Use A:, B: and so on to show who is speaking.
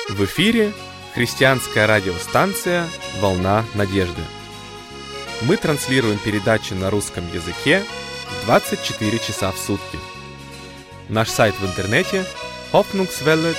A: В эфире христианская радиостанция «Волна надежды». Мы транслируем передачи на русском языке 24 часа в сутки. Наш сайт в интернете hoffnungswelle.de.